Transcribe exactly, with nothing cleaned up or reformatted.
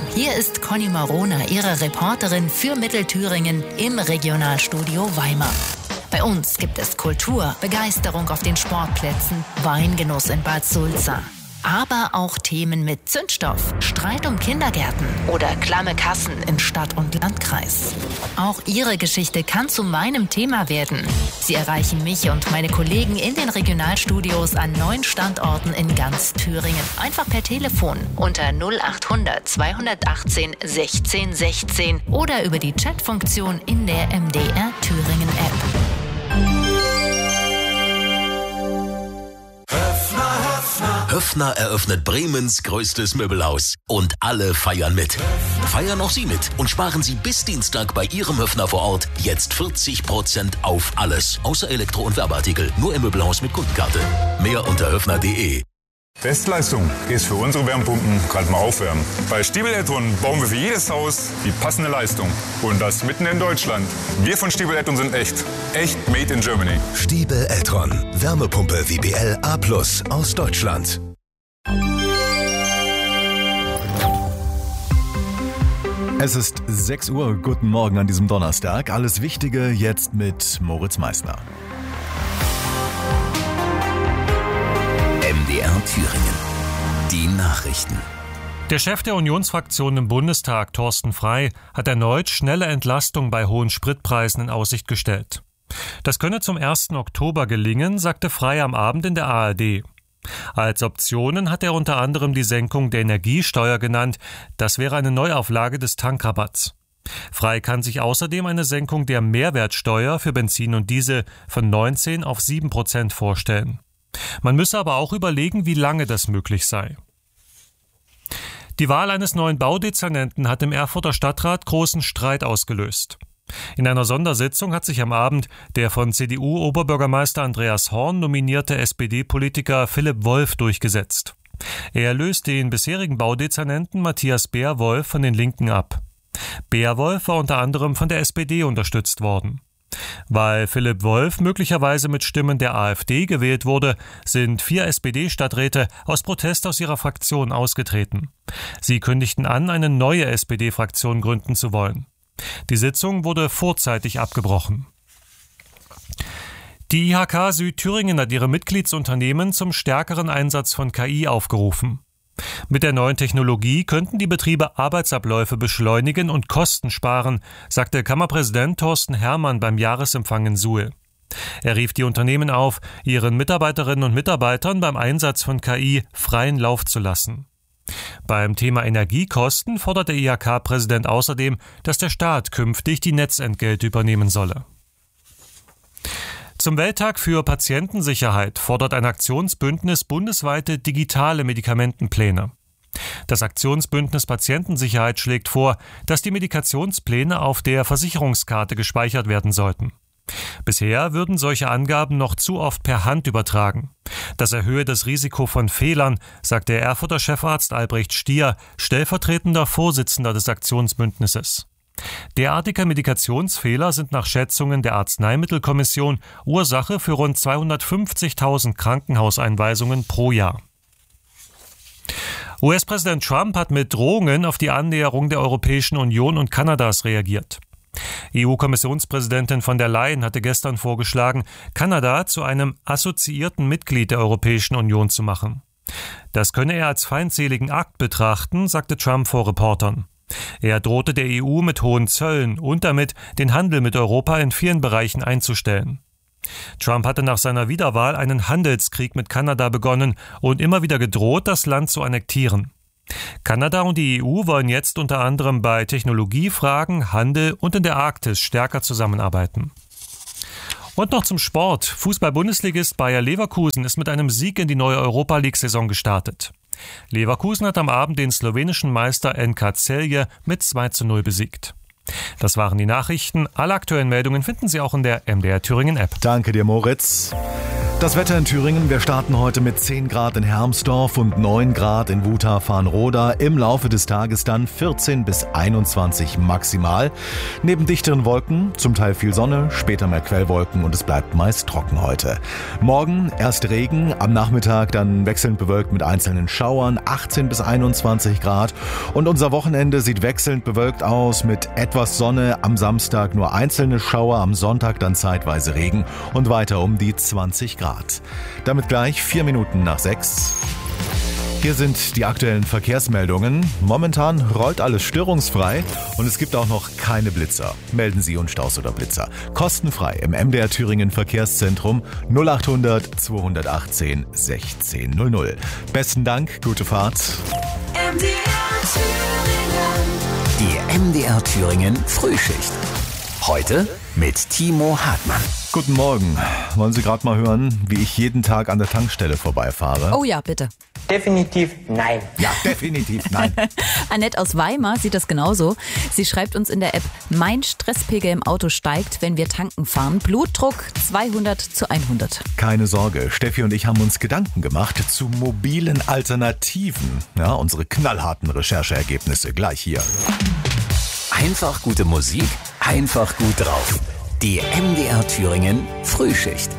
hier ist Conny Marona, Ihre Reporterin für Mittelthüringen im Regionalstudio Weimar. Bei uns gibt es Kultur, Begeisterung auf den Sportplätzen, Weingenuss in Bad Sulza. Aber auch Themen mit Zündstoff, Streit um Kindergärten oder klamme Kassen in Stadt und Landkreis. Auch Ihre Geschichte kann zu meinem Thema werden. Sie erreichen mich und meine Kollegen in den Regionalstudios an neun Standorten in ganz Thüringen. Einfach per Telefon unter null achthundert zweihundertachtzehn sechzehn sechzehn oder über die Chatfunktion in der M D R Thüringen App. Höffner eröffnet Bremens größtes Möbelhaus. Und alle feiern mit. Feiern auch Sie mit und sparen Sie bis Dienstag bei Ihrem Höffner vor Ort jetzt vierzig Prozent auf alles. Außer Elektro- und Werbeartikel. Nur im Möbelhaus mit Kundenkarte. Mehr unter höffner punkt de. Bestleistung ist für unsere Wärmepumpen gerade mal aufwärmen. Bei Stiebel Edron bauen wir für jedes Haus die passende Leistung. Und das mitten in Deutschland. Wir von Stiebel Edron sind echt. Echt made in Germany. Stiebel Edron. Wärmepumpe W B L A plus aus Deutschland. Es ist sechs Uhr. Guten Morgen an diesem Donnerstag. Alles Wichtige jetzt mit Moritz Meissner. M D R Thüringen. Die Nachrichten. Der Chef der Unionsfraktion im Bundestag, Thorsten Frey, hat erneut schnelle Entlastung bei hohen Spritpreisen in Aussicht gestellt. Das könne zum ersten Oktober gelingen, sagte Frey am Abend in der A R D. Als Optionen hat er unter anderem die Senkung der Energiesteuer genannt. Das wäre eine Neuauflage des Tankrabatts. Frey kann sich außerdem eine Senkung der Mehrwertsteuer für Benzin und Diesel von neunzehn auf sieben Prozent vorstellen. Man müsse aber auch überlegen, wie lange das möglich sei. Die Wahl eines neuen Baudezernenten hat im Erfurter Stadtrat großen Streit ausgelöst. In einer Sondersitzung hat sich am Abend der von C D U-Oberbürgermeister Andreas Horn nominierte S P D-Politiker Philipp Wolf durchgesetzt. Er löst den bisherigen Baudezernenten Matthias Beerwolf von den Linken ab. Beerwolf war unter anderem von der S P D unterstützt worden. Weil Philipp Wolf möglicherweise mit Stimmen der AfD gewählt wurde, sind vier S P D-Stadträte aus Protest aus ihrer Fraktion ausgetreten. Sie kündigten an, eine neue S P D-Fraktion gründen zu wollen. Die Sitzung wurde vorzeitig abgebrochen. Die I H K Südthüringen hat ihre Mitgliedsunternehmen zum stärkeren Einsatz von K I aufgerufen. Mit der neuen Technologie könnten die Betriebe Arbeitsabläufe beschleunigen und Kosten sparen, sagte Kammerpräsident Thorsten Herrmann beim Jahresempfang in Suhl. Er rief die Unternehmen auf, ihren Mitarbeiterinnen und Mitarbeitern beim Einsatz von K I freien Lauf zu lassen. Beim Thema Energiekosten fordert der I H K-Präsident außerdem, dass der Staat künftig die Netzentgelte übernehmen solle. Zum Welttag für Patientensicherheit fordert ein Aktionsbündnis bundesweite digitale Medikamentenpläne. Das Aktionsbündnis Patientensicherheit schlägt vor, dass die Medikationspläne auf der Versicherungskarte gespeichert werden sollten. Bisher würden solche Angaben noch zu oft per Hand übertragen. Das erhöhe das Risiko von Fehlern, sagt der Erfurter Chefarzt Albrecht Stier, stellvertretender Vorsitzender des Aktionsbündnisses. Derartige Medikationsfehler sind nach Schätzungen der Arzneimittelkommission Ursache für rund zweihundertfünfzigtausend Krankenhauseinweisungen pro Jahr. U S-Präsident Trump hat mit Drohungen auf die Annäherung der Europäischen Union und Kanadas reagiert. E U-Kommissionspräsidentin von der Leyen hatte gestern vorgeschlagen, Kanada zu einem assoziierten Mitglied der Europäischen Union zu machen. Das könne er als feindseligen Akt betrachten, sagte Trump vor Reportern. Er drohte der E U mit hohen Zöllen und damit, den Handel mit Europa in vielen Bereichen einzustellen. Trump hatte nach seiner Wiederwahl einen Handelskrieg mit Kanada begonnen und immer wieder gedroht, das Land zu annektieren. Kanada und die E U wollen jetzt unter anderem bei Technologiefragen, Handel und in der Arktis stärker zusammenarbeiten. Und noch zum Sport. Fußball-Bundesligist Bayer Leverkusen ist mit einem Sieg in die neue Europa-League-Saison gestartet. Leverkusen hat am Abend den slowenischen Meister N K Celje mit zwei zu null besiegt. Das waren die Nachrichten. Alle aktuellen Meldungen finden Sie auch in der M D R Thüringen App. Danke dir, Moritz. Das Wetter in Thüringen, wir starten heute mit zehn Grad in Hermsdorf und neun Grad in Wutach-Farnroda. Im Laufe des Tages dann vierzehn bis einundzwanzig maximal. Neben dichteren Wolken, zum Teil viel Sonne, später mehr Quellwolken und es bleibt meist trocken heute. Morgen erst Regen, am Nachmittag dann wechselnd bewölkt mit einzelnen Schauern, achtzehn bis einundzwanzig Grad. Und unser Wochenende sieht wechselnd bewölkt aus mit etwas Sonne, am Samstag nur einzelne Schauer, am Sonntag dann zeitweise Regen und weiter um die zwanzig Grad. Damit gleich vier Minuten nach sechs. Hier sind die aktuellen Verkehrsmeldungen. Momentan rollt alles störungsfrei und es gibt auch noch keine Blitzer. Melden Sie uns Staus oder Blitzer. Kostenfrei im M D R Thüringen Verkehrszentrum null achthundert zweihundertachtzehn sechzehn null null. Besten Dank, gute Fahrt. M D R Thüringen. Die M D R Thüringen Frühschicht. Heute mit Timo Hartmann. Guten Morgen. Wollen Sie gerade mal hören, wie ich jeden Tag an der Tankstelle vorbeifahre? Oh ja, bitte. Definitiv nein. Ja, definitiv nein. Annette aus Weimar sieht das genauso. Sie schreibt uns in der App, mein Stresspegel im Auto steigt, wenn wir tanken fahren. Blutdruck zweihundert zu hundert. Keine Sorge, Steffi und ich haben uns Gedanken gemacht zu mobilen Alternativen. Ja, unsere knallharten Rechercheergebnisse gleich hier. Einfach gute Musik, einfach gut drauf. Die M D R Thüringen Frühschicht.